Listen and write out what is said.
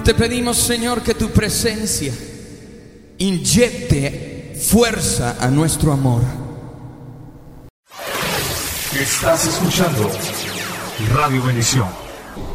te pedimos, Señor, que tu presencia inyecte fuerza a nuestro amor. Estás escuchando Radio Bendición.